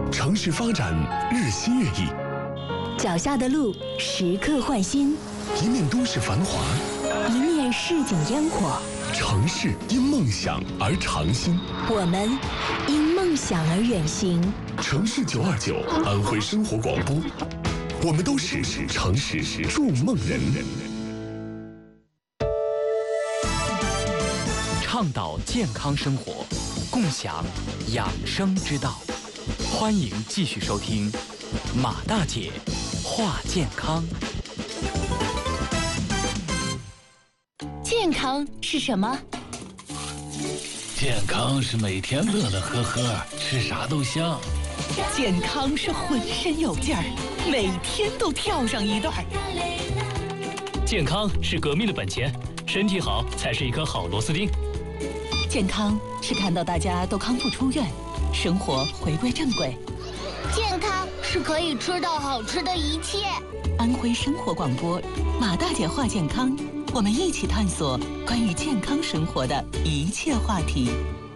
城市发展日新月异， 脚下的路时刻换新， 一面都市繁华， 一面市井烟火。 城市因梦想而长新， 我们因梦想而远行。 城市929安徽生活广播，我们都是城市筑梦人。 倡导健康生活，共享养生之道。欢迎继续收听马大姐话健康。 健康是什么？ 健康是每天乐乐呵呵，吃啥都香。 健康是浑身有劲儿，每天都跳上一段。 健康是革命的本钱，身体好才是一颗好螺丝钉。 健康是看到大家都康复出院，生活回归正轨。 健康是可以吃到好吃的一切。 安徽生活广播，马大姐话健康，我们一起探索关于健康生活的一切话题。